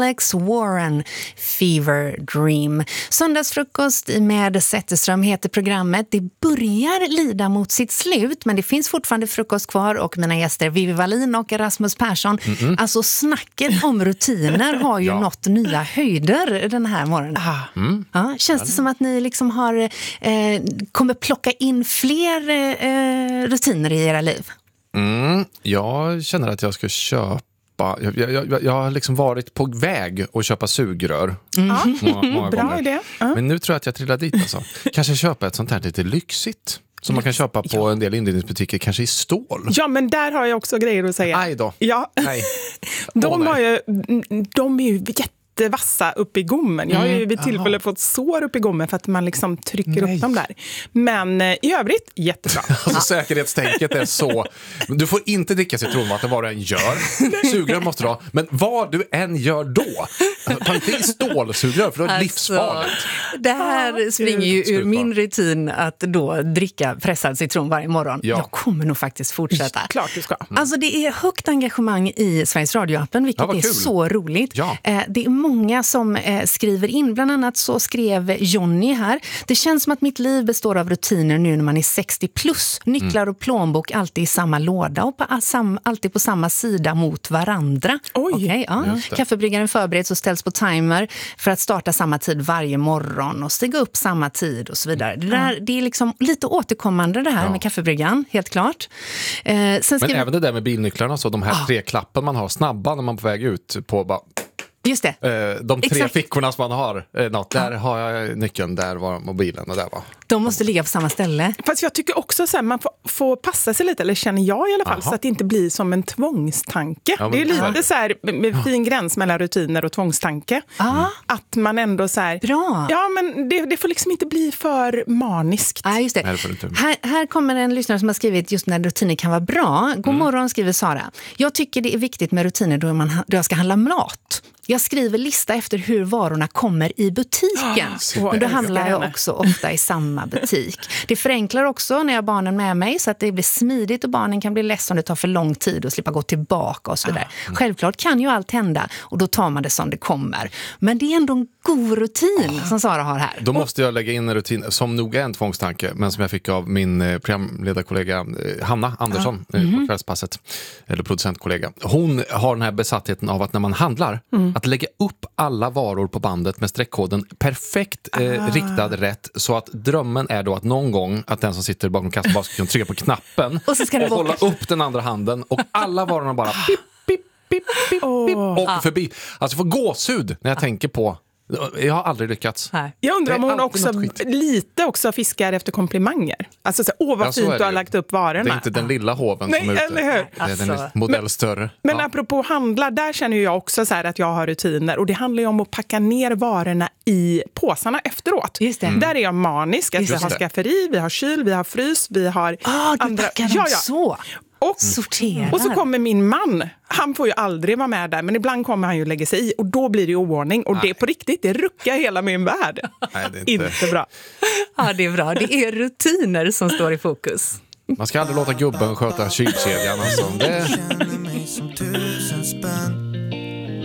Alex Warren, Fever Dream. Söndagsfrukost med Zetterström heter programmet. Det börjar lida mot sitt slut, men det finns fortfarande frukost kvar och mina gäster Vivi Wallin och Rasmus Persson. Alltså snacket om rutiner har ju nått nya höjder den här morgonen. Ja, känns det som att ni liksom har kommer plocka in fler rutiner i era liv? Jag känner att jag ska köpa. Jag har liksom varit på väg att köpa sugrör många Bra gånger. idé. Men nu tror jag att jag trillar dit alltså. Kanske köpa ett sånt här lite lyxigt som man kan köpa på en del inredningsbutiker, kanske i stål. Ja, men där har jag också grejer att säga. Aj då. Ja. Nej. De är ju jättevassa upp i gommen. Jag har ju vid tillfälle fått sår upp i gommen för att man liksom trycker upp dem där. Men i övrigt, jättebra. Alltså säkerhetstänket är så. Du får inte dricka citronvatten vad du än gör. Sugrör måste du ha. Men vad du än gör då. Alltså, ta inte i stålsugrör för då är det livsfarligt. Det här springer ju ur min rutin att då dricka pressad citron varje morgon. Ja. Jag kommer nog faktiskt fortsätta. Klart du ska. Alltså det är högt engagemang i Sveriges Radio-appen, vilket är så roligt. Ja. Det är många som skriver in. Bland annat så skrev Johnny här. Det känns som att mitt liv består av rutiner nu när man är 60 plus. Nycklar och plånbok alltid i samma låda och alltid på samma sida mot varandra. Oj. Okay, ja. Kaffebryggaren förbereds och ställs på timer för att starta samma tid varje morgon och stiga upp samma tid och så vidare. Det är liksom lite återkommande det här med kaffebryggaren, helt klart. Men även det där med bilnycklarna, så de här 3 klappen man har snabba när man är på väg ut på bara... Just det. De 3 fickorna som man har. Där har jag nyckeln, där var mobilen och där var. De måste ligga på samma ställe. Fast jag tycker också så här, man får passa sig lite, eller känner jag i alla fall, så att det inte blir som en tvångstanke. Det är lite så här med fin gräns mellan rutiner och tvångstanke. Att man ändå så här... Bra. Ja, men det får liksom inte bli för maniskt. Ja, just det. Här kommer en lyssnare som har skrivit just när rutiner kan vara bra. God morgon, skriver Sara. Jag tycker det är viktigt med rutiner då jag ska handla mat. Jag skriver lista efter hur varorna kommer i butiken. Men då handlar jag också ofta i samma butik. Det förenklar också när jag har barnen med mig så att det blir smidigt och barnen kan bli ledsen om det tar för lång tid och slippa gå tillbaka och så vidare. Självklart kan ju allt hända och då tar man det som det kommer. Men det är ändå en god rutin som Sara har här. Då måste jag lägga in en rutin som nog är en tvångstanke, men som jag fick av min programledarkollega Hanna Andersson på kvällspasset, eller producentkollega. Hon har den här besattheten av att när man handlar att lägga upp alla varor på bandet med streckkoden perfekt riktad rätt, så att drömmen är då att någon gång att den som sitter bakom kassan bara ska kunna trycka på knappen och hålla upp den andra handen och alla varorna bara pip, pip, pip, pip, pip, och förbi. Alltså jag får gåshud när jag tänker på. Jag har aldrig lyckats. Jag undrar om hon också lite fiskar efter komplimanger. Alltså så, vad fint du har lagt upp varorna. Det är inte den lilla hoven som är ute. Eller hur? Det är den modell större. Men apropå handla, där känner jag också så här att jag har rutiner. Och det handlar ju om att packa ner varorna i påsarna efteråt. Just det. Där är jag manisk. Alltså, vi har skafferi, vi har kyl, vi har frys, vi har andra... Du packar dem så. Och så kommer min man. Han får ju aldrig vara med där, men ibland kommer han ju lägga sig i och då blir det oordning. Och det på riktigt, det ruckar hela min värld. Nej, det är inte bra. Ja, det är bra. Det är rutiner som står i fokus. Man ska aldrig låta gubben sköta kylkedjan. Alltså. Jag känner mig som 1000 spänn.